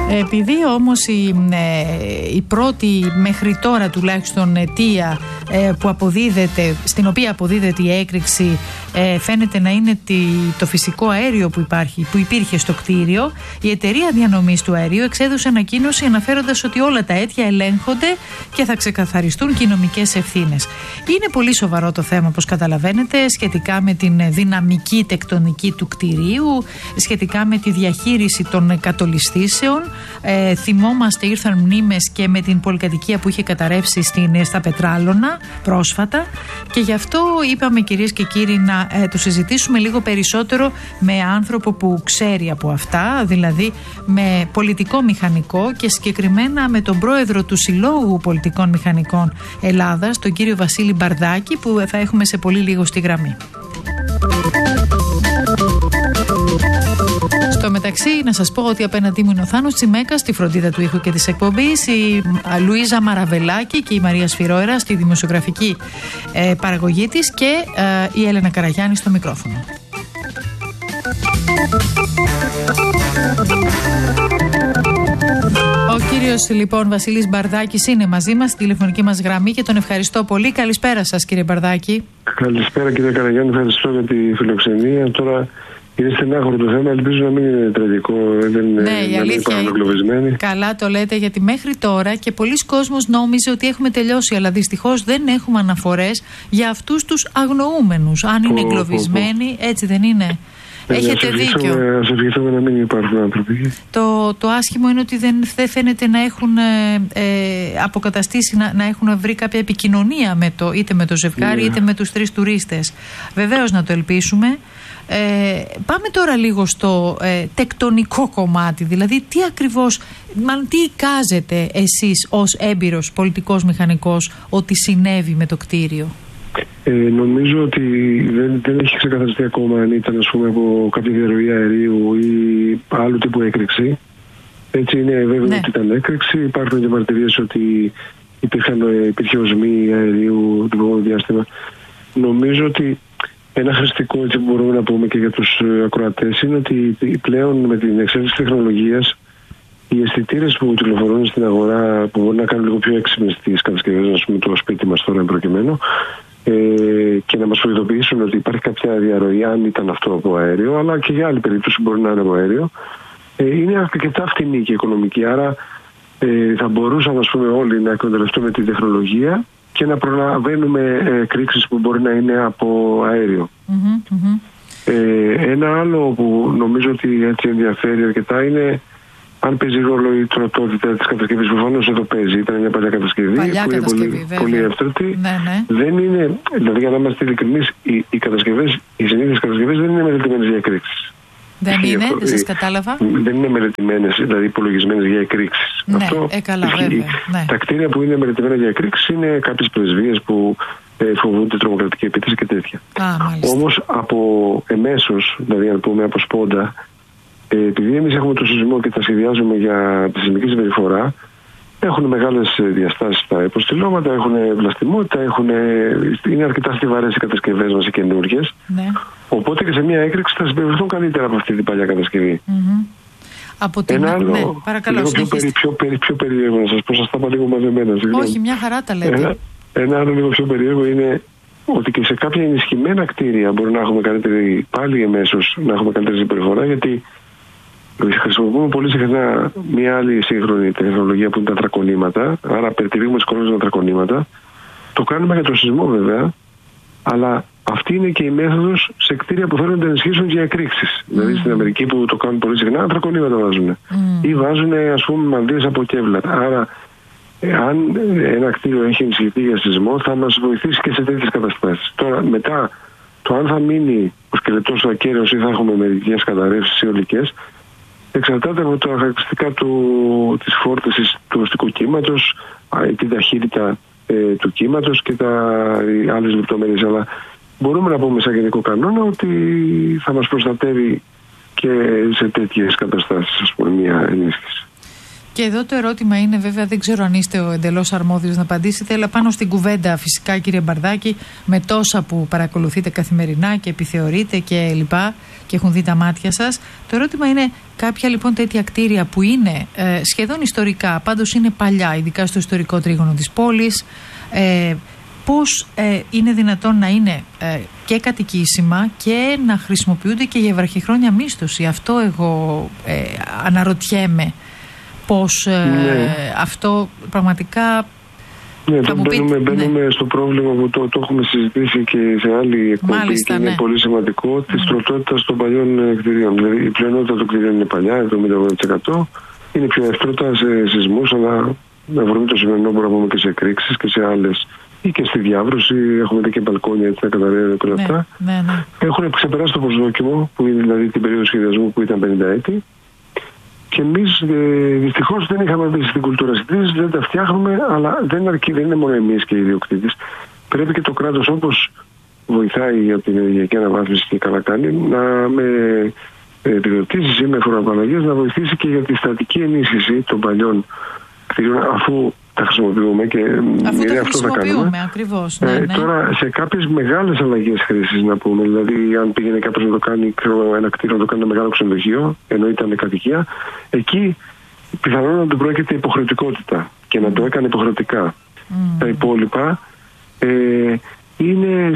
Επειδή όμως η πρώτη μέχρι τώρα τουλάχιστον αιτία στην οποία αποδίδεται η έκρηξη φαίνεται να είναι το φυσικό αέριο που υπήρχε στο κτίριο, η εταιρεία διανομής του αερίου εξέδωσε ανακοίνωση αναφέροντας ότι όλα τα αίτια ελέγχονται και θα ξεκαθαριστούν και οι νομικές ευθύνες. Είναι πολύ σοβαρό το θέμα, όπως καταλαβαίνετε, σχετικά με την δυναμική τεκτονική του κτιρίου, σχετικά με τη διαχείριση των κατολισθήσεων. Θυμόμαστε, ήρθαν μνήμες και με την πολυκατοικία που είχε καταρρεύσει στα Πετράλωνα πρόσφατα, και γι' αυτό είπαμε, κυρίες και κύριοι, να το συζητήσουμε λίγο περισσότερο με άνθρωπο που ξέρει από αυτά, δηλαδή με πολιτικό μηχανικό και συγκεκριμένα με τον πρόεδρο του Συλλόγου Πολιτικών Μηχανικών Ελλάδας, τον κύριο Βασίλη Μπαρδάκη, που θα έχουμε σε πολύ λίγο στη γραμμή. Στο μεταξύ, να σας πω ότι απέναντί μου είναι ο Θάνος Τσιμέκας στη φροντίδα του ήχου και της εκπομπής, η Λουίζα Μαραβελάκη και η Μαρία Σφυρόερα στη δημοσιογραφική παραγωγή της και η Έλενα Καραγιάννη στο μικρόφωνο. Ο κύριος λοιπόν Βασίλης Μπαρδάκης είναι μαζί μας στη τηλεφωνική μας γραμμή και τον ευχαριστώ πολύ. Καλησπέρα σας, κύριε Μπαρδάκη. Καλησπέρα, κύριε Καραγιάννη, ευχαριστώ για τη φιλοξενία. Τώρα είναι στενάχωρο το θέμα, ελπίζω να μην είναι τραγικό, η αλήθεια είναι. Καλά το λέτε, γιατί μέχρι τώρα και πολλοί κόσμος νόμιζε ότι έχουμε τελειώσει, αλλά δυστυχώς δεν έχουμε αναφορές για αυτούς τους αγνοούμενους. Αν είναι εγκλωβισμένοι, έτσι δεν είναι? Έχετε δίκιο. Ας ευχηθούμε να μην υπάρχουν άνθρωποι. Το άσχημο είναι ότι δεν φαίνεται να έχουν αποκαταστήσει, να έχουν βρει κάποια επικοινωνία είτε με το ζευγάρι είτε με τους 3 τουρίστες. Βεβαίως να το ελπίσουμε. Πάμε τώρα λίγο στο τεκτονικό κομμάτι, δηλαδή τι εικάζετε εσείς ως έμπειρος πολιτικός μηχανικός ότι συνέβη με το κτίριο? Νομίζω ότι δεν έχει ξεκαθαριστεί ακόμα αν ήταν, ας πούμε, από κάποια διαρροή αερίου ή άλλου τύπου έκρηξη. Έτσι είναι βέβαιο ότι ήταν έκρηξη. Υπάρχουν και μαρτυρίες ότι υπήρχε οσμή αερίου το προηγούμενο διάστημα. Νομίζω ότι ένα χρηστικό, έτσι που μπορούμε να πούμε και για τους ακροατές, είναι ότι πλέον με την εξέλιξη της τεχνολογίας οι αισθητήρες που κυκλοφορούν στην αγορά, που μπορεί να κάνουν λίγο πιο έξυπνες τις κατασκευές, ας πούμε, το σπίτι μας τώρα προκειμένου, και να μας προειδοποιήσουν ότι υπάρχει κάποια διαρροή, αν ήταν αυτό από αέριο, αλλά και για άλλη περίπτωση μπορεί να είναι από αέριο, είναι αρκετά φτηνή και οικονομική. Άρα θα μπορούσαμε, ας πούμε, όλοι να εκμεταλλευτούμε τη τεχνολογία και να προλαβαίνουμε εκρήξεις που μπορεί να είναι από αέριο. Ένα άλλο που νομίζω ότι έτσι ενδιαφέρει αρκετά είναι αν παίζει ρόλο η τροτότητα της κατασκευής. Προφανώς εδώ παίζει. Ήταν μια παλιά κατασκευή που είναι πολύ εύθρατη. Δεν είναι, δηλαδή, για να είμαστε ειλικρινείς, οι συνήθειες κατασκευές δεν είναι μελετημένες για εκρήξεις. Δεν είναι, δεν σας κατάλαβα. Δεν είναι μελετημένες, δηλαδή υπολογισμένες για εκρήξεις. Τα κτίρια που είναι μελετημένα για εκρήξεις είναι κάποιες πρεσβείες που φοβούνται τρομοκρατική επίθεση και τέτοια. Όμως από εμέσως, δηλαδή αν πούμε από σπόντα, επειδή εμείς έχουμε το σεισμό και τα σχεδιάζουμε για τη σεισμική συμπεριφορά, έχουν μεγάλες διαστάσεις τα υποστηλώματα, έχουν βλαστημότητα, είναι αρκετά στιβαρές οι κατασκευές μας, οι καινούργιες. Οπότε και σε μια έκρηξη θα συμπεριφερθούν καλύτερα από αυτή την παλιά κατασκευή. Ένα άλλο, πιο περίεργο να σας πω, σας τα είπα λίγο μαζεμένα. Όχι, μια χαρά τα λέτε. Ένα άλλο λίγο πιο περίεργο είναι ότι και σε κάποια ενισχυμένα κτίρια μπορεί να έχουμε καλύτερη, πάλι εμέσως να έχουμε καλύτερη συμπεριφορά, γιατί χρησιμοποιούμε πολύ συχνά μια άλλη σύγχρονη τεχνολογία που είναι τα ανθρακονήματα. Άρα περιτυλίγουμε τις κορώνες με ανθρακονήματα. Το κάνουμε για το σεισμό βέβαια, αλλά αυτή είναι και η μέθοδος σε κτίρια που θέλουν να ενισχύσουν για εκρήξεις. Δηλαδή στην Αμερική που το κάνουν πολύ συχνά, ανθρακονήματα βάζουν. Ή βάζουν, ας πούμε, μανδύες από κεύλα. Άρα, αν ένα κτίριο έχει ενισχυθεί για σεισμό, θα μας βοηθήσει και σε τέτοιες καταστάσεις. Τώρα, μετά, το αν θα μείνει ο σκελετός ακέραιος ή θα έχουμε μερικές καταρρεύσεις ή ολικές, εξαρτάται από τα χαρακτηριστικά της φόρτισης του οστικού κύματος, την ταχύτητα του κύματος και οι άλλες λεπτομέρειες. Αλλά μπορούμε να πούμε σαν γενικό κανόνα ότι θα μας προστατεύει και σε τέτοιες καταστάσεις, ας πούμε, μια ενίσχυση. Και εδώ το ερώτημα είναι, βέβαια, δεν ξέρω αν είστε ο εντελώς αρμόδιος να απαντήσετε, αλλά πάνω στην κουβέντα, φυσικά, κύριε Μπαρδάκη, με τόσα που παρακολουθείτε καθημερινά και επιθεωρείτε και λοιπά και έχουν δει τα μάτια σας, το ερώτημα είναι, κάποια λοιπόν τέτοια κτίρια που είναι σχεδόν ιστορικά, πάντως είναι παλιά, ειδικά στο ιστορικό τρίγωνο της πόλης, πώς είναι δυνατόν να είναι και κατοικήσιμα και να χρησιμοποιούνται και για βραχυχρόνια μίσθωση? Αυτό εγώ αναρωτιέμαι. Πώς αυτό πραγματικά... Ναι, μπαίνουμε στο πρόβλημα που το έχουμε συζητήσει και σε άλλη εκπομπή. Μάλιστα, και είναι πολύ σημαντικό, της τροτότητας των παλιών κτηρίων. Δηλαδή η πλειονότητα των κτηρίων είναι παλιά, 70%. Είναι πιο εύτρωτα σε σεισμούς, αλλά με αφορμή το σημερινό μπορούμε να πούμε και σε εκρήξεις και σε άλλες, ή και στη διάβρωση. Έχουμε δει και μπαλκόνια έτσι να καταρρεύουν και όλα αυτά. Έχουν ξεπεράσει το προσδόκιμο, που είναι δηλαδή την περίοδο σχεδιασμού που ήταν 50 έτη. Και εμείς δυστυχώς δεν είχαμε μπει στην κουλτούρα συντήρησης, δεν τα φτιάχνουμε, αλλά δεν αρκεί, δεν είναι μόνο εμείς και οι ιδιοκτήτες. Πρέπει και το κράτος, όπως βοηθάει για την ενεργειακή αναβάθμιση και καλά κάνει, να με επιδοτήσεις ή με φοροαπαλλαγές να βοηθήσει και για τη στατική ενίσχυση των παλιών κτηρίων, αφού τα χρησιμοποιούμε και αφού τα αυτό θα κάνουμε. Ακριβώς. Τώρα σε κάποιες μεγάλες αλλαγές χρήσης, να πούμε, δηλαδή αν πήγαινε κάποιος να το κάνει ένα κτίριο, να το κάνει ένα μεγάλο ξενοδοχείο, ενώ ήταν κατοικία, εκεί πιθανόν να του πρόκειται υποχρεωτικότητα και να το έκανε υποχρεωτικά. Τα υπόλοιπα είναι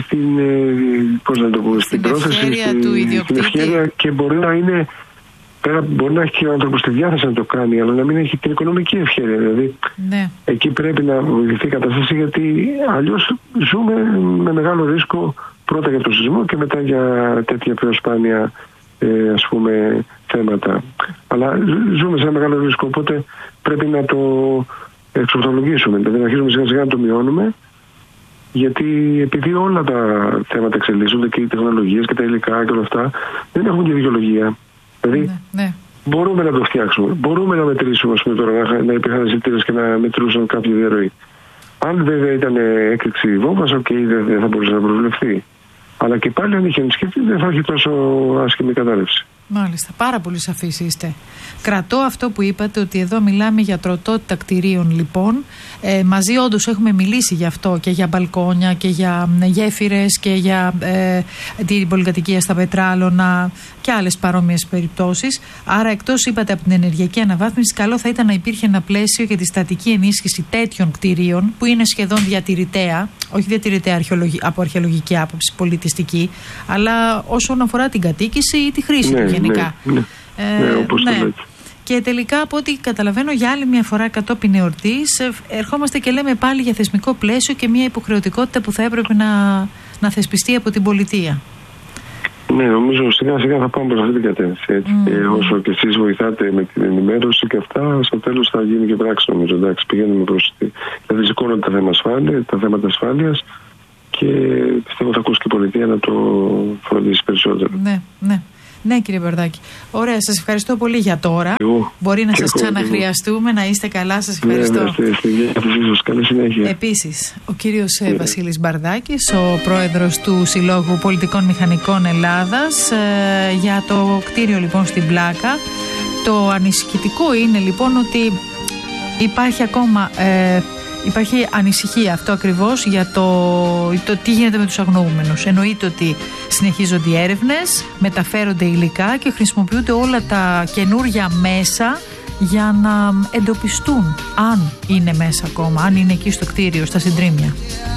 στην πρόθεση, στην ευχέρεια, και μπορεί να είναι. Μπορεί να έχει και ο άνθρωπος τη διάθεση να το κάνει, αλλά να μην έχει την οικονομική ευχέρεια. Δηλαδή, εκεί πρέπει να βοηθηθεί η κατάσταση, γιατί αλλιώς ζούμε με μεγάλο ρίσκο, πρώτα για το σεισμό και μετά για τέτοια πιο σπάνια ας πούμε θέματα. Αλλά ζούμε σε ένα μεγάλο ρίσκο, οπότε πρέπει να το εξορθολογήσουμε. Δηλαδή να αρχίσουμε σιγά σιγά να το μειώνουμε, γιατί επειδή όλα τα θέματα εξελίσσονται και οι τεχνολογίες και τα υλικά και όλα αυτά, δεν έχουν και δικαιολογία. Δηλαδή, μπορούμε να το φτιάξουμε. Μπορούμε να μετρήσουμε, ας πούμε, τώρα να υπήρχαν εισιτήρες και να μετρούσαν κάποια διαρροή. Αν βέβαια ήταν έκρηξη βόμβας, δεν θα μπορούσε να προβλεφθεί. Αλλά και πάλι, αν είχε ενισχυθεί, δεν θα έχει τόσο άσχημη κατάρρευση. Μάλιστα. Πάρα πολύ σαφείς είστε. Κρατώ αυτό που είπατε, ότι εδώ μιλάμε για τροτότητα κτηρίων, λοιπόν. Μαζί όντως έχουμε μιλήσει γι' αυτό, και για μπαλκόνια και για γέφυρες και για την πολυκατοικία στα πετράλωνα και άλλες παρόμοιες περιπτώσεις. Άρα, εκτός, είπατε, από την ενεργειακή αναβάθμιση, καλό θα ήταν να υπήρχε ένα πλαίσιο για τη στατική ενίσχυση τέτοιων κτηρίων που είναι σχεδόν διατηρητέα, όχι διατηρητέα από αρχαιολογική άποψη, πολιτιστική, αλλά όσον αφορά την κατοίκηση ή τη χρήση του γενικά. Όπως το λέτε. Και τελικά, από ό,τι καταλαβαίνω, για άλλη μια φορά κατόπιν εορτής, ερχόμαστε και λέμε πάλι για θεσμικό πλαίσιο και μια υποχρεωτικότητα που θα έπρεπε να θεσπιστεί από την πολιτεία. Ναι, νομίζω σιγά σιγά θα πάμε προς αυτή την κατεύθυνση. Και όσο και εσείς βοηθάτε με την ενημέρωση και αυτά, στο τέλος θα γίνει και πράξη, νομίζω. Εντάξει, πηγαίνουμε προς δηλαδή σηκώνονται τα θέματα ασφάλειας, και πιστεύω θα ακούσει και η πολιτεία να το φροντίσει περισσότερο. Ναι, κύριε Μπαρδάκη. Ωραία, σας ευχαριστώ πολύ για τώρα. Μπορεί να σας ξαναχρειαστούμε. Να είστε καλά, σας ευχαριστώ. Καλή συνέχεια. Επίσης, ο κύριος Βασίλης Μπαρδάκης, ο πρόεδρος του Συλλόγου Πολιτικών Μηχανικών Ελλάδας, για το κτίριο λοιπόν στην Πλάκα. Το ανησυχητικό είναι λοιπόν ότι υπάρχει ακόμα υπάρχει ανησυχία, αυτό ακριβώς, για το τι γίνεται με τους αγνοούμενους. Εννοείται ότι συνεχίζονται οι έρευνες, μεταφέρονται υλικά και χρησιμοποιούνται όλα τα καινούργια μέσα για να εντοπιστούν αν είναι μέσα ακόμα, αν είναι εκεί στο κτίριο, στα συντρίμμια.